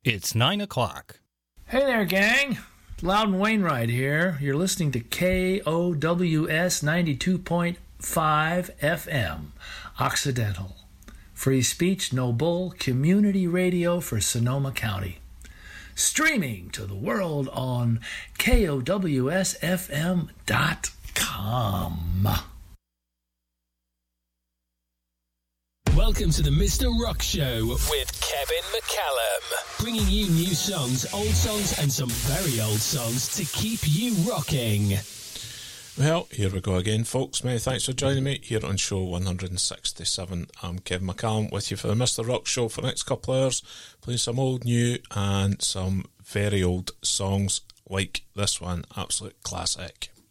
It's 9 o'clock. Hey there, gang. Loudon Wainwright here. You're listening to KOWS 92.5 FM, Occidental. Free speech, no bull, community radio for Sonoma County. Streaming to the world on KOWSFM.com. Welcome to the Mr. Rock Show with Kevin McCallum. Bringing you new songs, old songs, and some very old songs to keep you rocking. Well, here we go again, folks. Many thanks for joining me here on show 167. I'm Kevin McCallum with you for the Mr. Rock Show for the next couple of hours, playing some old, new, and some very old songs like this one, absolute classic.